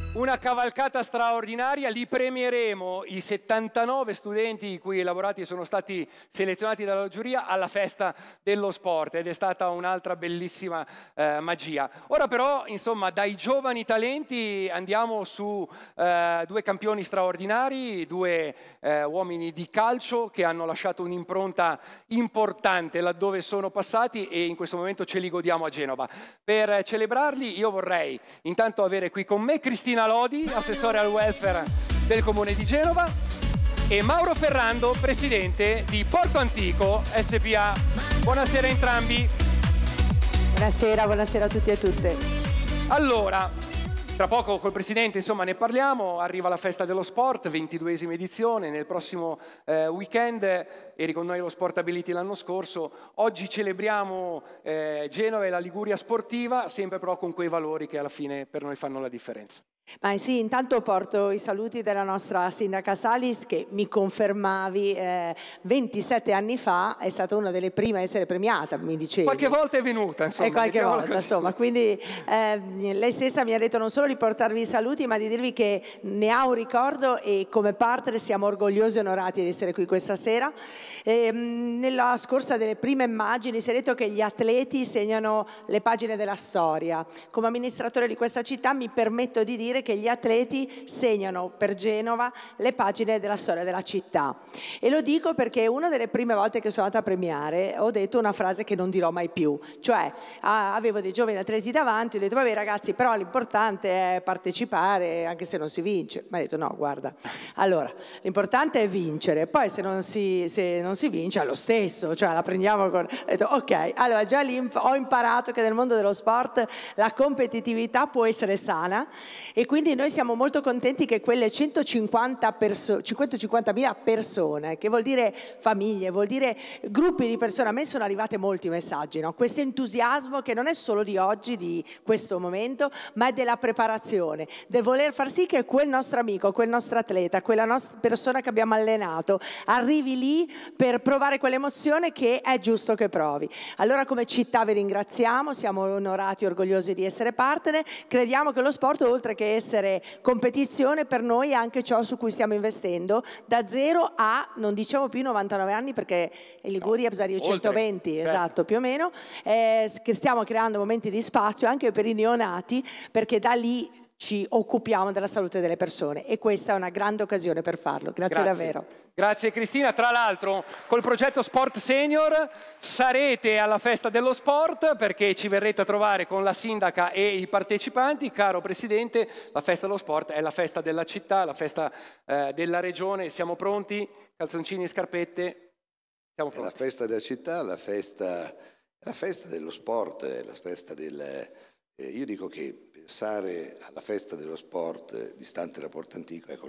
Una cavalcata straordinaria, li premieremo i 79 studenti i cui elaborati sono stati selezionati dalla giuria alla festa dello sport ed è stata un'altra bellissima magia. Ora però, insomma, dai giovani talenti andiamo su due campioni straordinari, due uomini di calcio che hanno lasciato un'impronta importante laddove sono passati e in questo momento ce li godiamo a Genova. Per celebrarli io vorrei intanto avere qui con me Cristina Lodi, assessore al welfare del Comune di Genova, e Mauro Ferrando, presidente di Porto Antico SPA. Buonasera a entrambi. Buonasera a tutti e a tutte. Allora, tra poco col presidente insomma ne parliamo, arriva la festa dello sport, 22esima edizione, nel prossimo weekend eri con noi lo Sportability l'anno scorso, oggi celebriamo Genova e la Liguria sportiva, sempre però con quei valori che alla fine per noi fanno la differenza. Ma sì, intanto porto i saluti della nostra sindaca Salis che mi confermavi 27 anni fa è stata una delle prime a essere premiata, mi dicevi. Qualche volta è venuta, insomma. E qualche volta, insomma, quindi lei stessa mi ha detto non solo di portarvi i saluti ma di dirvi che ne ha un ricordo e come partner siamo orgogliosi e onorati di essere qui questa sera. Nella scorsa delle prime immagini si è detto che gli atleti segnano le pagine della storia. Come amministratore di questa città mi permetto di dire che gli atleti segnano per Genova le pagine della storia della città e lo dico perché una delle prime volte che sono andata a premiare ho detto una frase che non dirò mai più, cioè avevo dei giovani atleti davanti, ho detto vabbè ragazzi però l'importante è partecipare anche se non si vince, mi ha detto no guarda, allora l'importante è vincere, poi se non si vince è lo stesso, cioè la prendiamo con... Ho detto ok, allora già lì ho imparato che nel mondo dello sport la competitività può essere sana e quindi noi siamo molto contenti che quelle 150.000 persone, che vuol dire famiglie, vuol dire gruppi di persone, a me sono arrivati molti messaggi, no? Questo entusiasmo che non è solo di oggi, di questo momento, ma è della preparazione, del voler far sì che quel nostro amico, quel nostro atleta, quella nostra persona che abbiamo allenato arrivi lì per provare quell'emozione che è giusto che provi. Allora come città vi ringraziamo, siamo onorati e orgogliosi di essere partner, crediamo che lo sport oltre che essere competizione per noi è anche ciò su cui stiamo investendo da 0 a, non diciamo più 99 anni perché in Liguria bisogna 120, oltre, esatto, più o meno, che stiamo creando momenti di spazio anche per i neonati perché da lì ci occupiamo della salute delle persone e questa è una grande occasione per farlo. Grazie davvero. Grazie Cristina, tra l'altro col progetto Sport Senior sarete alla festa dello sport perché ci verrete a trovare con la sindaca e i partecipanti. Caro Presidente, la festa dello sport è la festa della città, la festa della regione, siamo pronti? Calzoncini e scarpette? Siamo pronti. È la festa della città, la festa dello sport, la festa del... io dico che pensare alla festa dello sport distante da Porto Antico, ecco,